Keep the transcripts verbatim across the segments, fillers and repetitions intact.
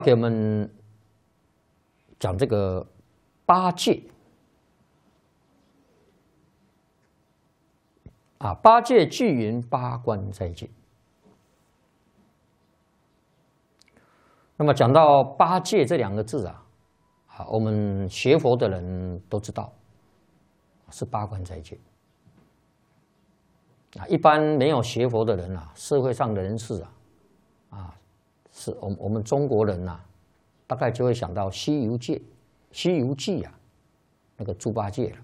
给我们讲这个八戒啊，八戒具云八关斋戒。那么讲到八戒这两个字啊，啊，我们学佛的人都知道是八关斋戒啊。一般没有学佛的人啊，社会上的人士啊，啊，是我们我们中国人呐、啊，大概就会想到《西游记》，《西游记》啊，那个猪八戒了。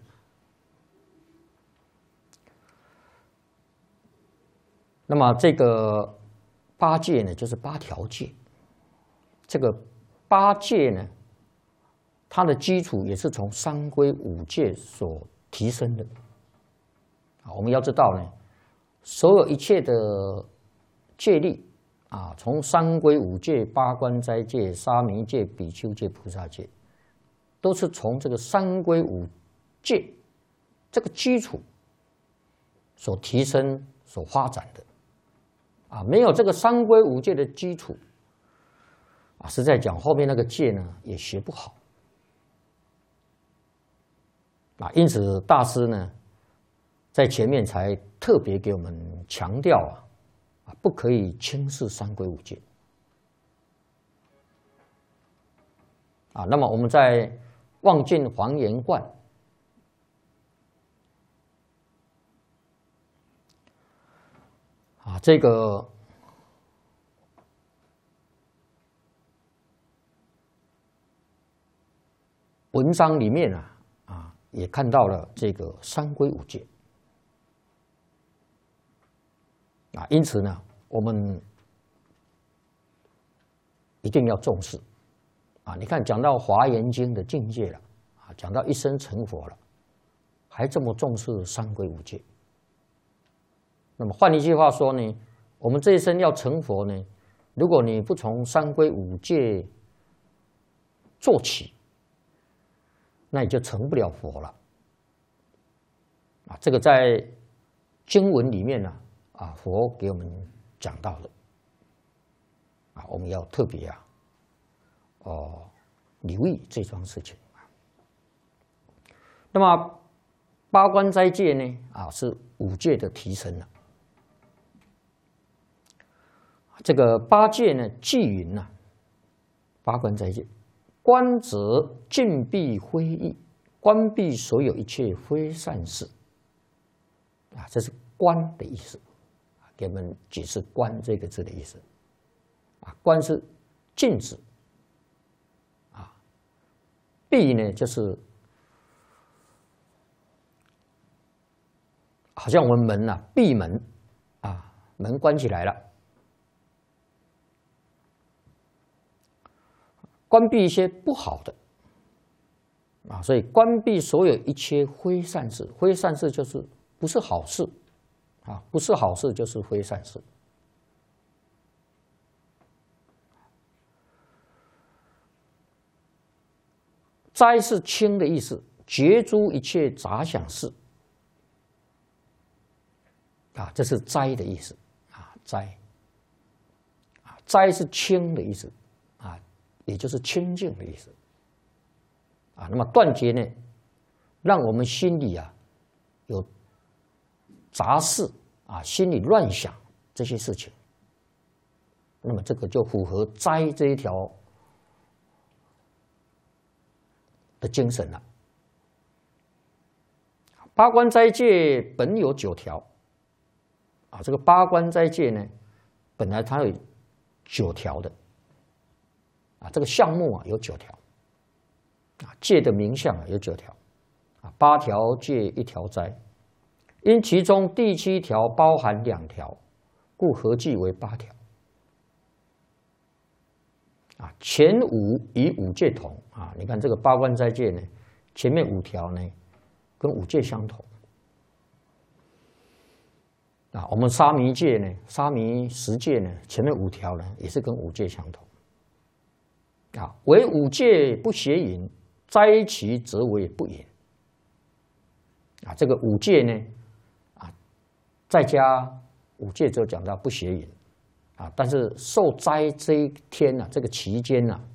那么这个八戒呢，就是八条戒。这个八戒呢，它的基础也是从三规五戒所提升的。啊，我们要知道呢，所有一切的戒律啊，从三规五戒、八关斋戒、沙弥戒、比丘戒、菩萨戒，都是从这个三规五戒这个基础所提升、所发展的。啊，没有这个三规五戒的基础，啊，实在讲后面那个戒呢也学不好。啊，因此大师呢在前面才特别给我们强调啊，啊，不可以轻视三规五戒。啊，那么我们在《望尽华严观》啊，这个文章里面啊，啊，也看到了这个三规五戒啊，因此呢，我们一定要重视啊！你看，讲到《华严经》的境界了啊，讲到一生成佛了，还这么重视三规五戒。那么换一句话说呢，我们这一生要成佛呢，如果你不从三规五戒做起，那你就成不了佛了。啊，这个在经文里面呢，啊，佛给我们讲到的，啊，我们要特别啊，哦，留意这桩事情。那么八关斋戒呢，啊，是五戒的提升了。这个八戒呢，即云呐，八关斋戒，观则禁闭非义，关闭所有一切非善事。啊，这是观的意思，给我们解释“观”这个字的意思。啊，观是禁止，啊，闭呢就是好像我们门呐、啊，闭门啊，门关起来了。关闭一些不好的啊，所以关闭所有一切非善事，非善事就是不是好事啊，不是好事就是非善事。斋是清的意思，绝诸一切杂想事啊，这是斋的意思啊，斋啊，斋是清的意思啊。也就是清净的意思，啊，那么断绝呢，让我们心里啊有杂事啊，心里乱想这些事情，那么这个就符合斋这一条的精神了。八关斋戒本有九条，啊，这个八关斋戒呢，本来它有九条的。啊，这个项目啊有九条，啊，戒的名项啊有九条，啊，八条戒一条斋，因其中第七条包含两条，故合计为八条。啊，前五与五戒同啊，你看这个八关斋戒呢，前面五条呢跟五戒相同。啊，我们沙弥戒呢，沙弥十戒呢，前面五条呢也是跟五戒相同。啊，为五戒不邪淫，斋其则为不淫。啊，这个五戒呢，啊，再加五戒就讲到不邪淫，啊，但是受斋这一天呢、啊，这个期间呢、啊，